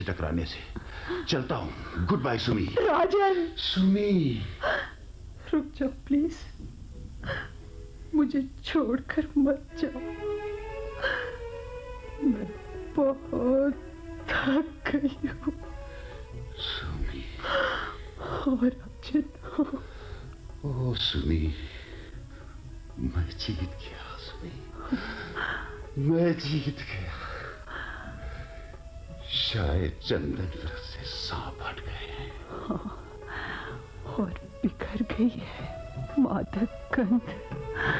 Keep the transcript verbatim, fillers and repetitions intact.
टकराने से। चलता हूँ। Good bye Sumi. राजन। सुमी रुक जाओ प्लीज, मुझे छोड़कर मत जाओ। मैं बहुत थक गई हूँ। सुमी। और राजन। ओ सुमी, मैं जीत गया सुमी, मैं जीत गया। शायद चंदन वृक्ष से सांप हट गए। हाँ, और बिखर गई है मादक गंध।